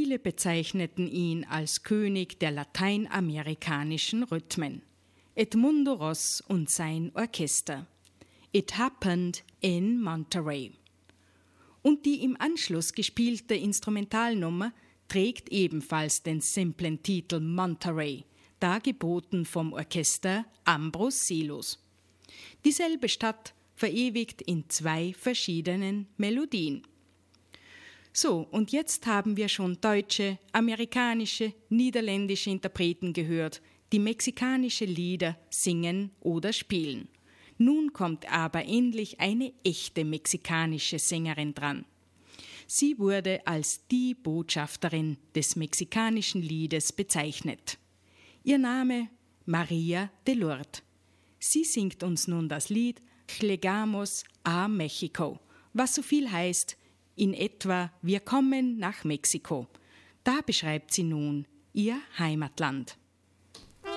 Viele bezeichneten ihn als König der lateinamerikanischen Rhythmen. Edmundo Ross und sein Orchester. It Happened in Monterey. Und die im Anschluss gespielte Instrumentalnummer trägt ebenfalls den simplen Titel Monterey, dargeboten vom Orchester Ambros Silos. Dieselbe Stadt verewigt in 2 verschiedenen Melodien. So, und jetzt haben wir schon deutsche, amerikanische, niederländische Interpreten gehört, die mexikanische Lieder singen oder spielen. Nun kommt aber endlich eine echte mexikanische Sängerin dran. Sie wurde als die Botschafterin des mexikanischen Liedes bezeichnet. Ihr Name María de Lourdes. Sie singt uns nun das Lied Llegamos a México, was so viel heißt, in etwa, wir kommen nach Mexiko. Da beschreibt sie nun ihr Heimatland.